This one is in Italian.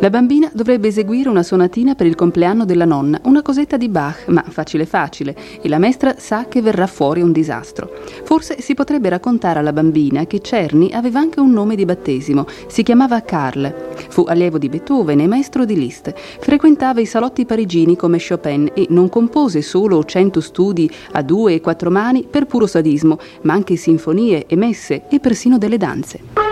La bambina dovrebbe eseguire una sonatina per il compleanno della nonna, una cosetta di Bach, ma facile facile, e la maestra sa che verrà fuori un disastro. Forse si potrebbe raccontare alla bambina che Czerny aveva anche un nome di battesimo, si chiamava Karl, fu allievo di Beethoven e maestro di Liszt, frequentava i salotti parigini come Chopin e non compose solo 100 studi a 2 e 4 mani per puro sadismo, ma anche sinfonie e messe e persino delle danze.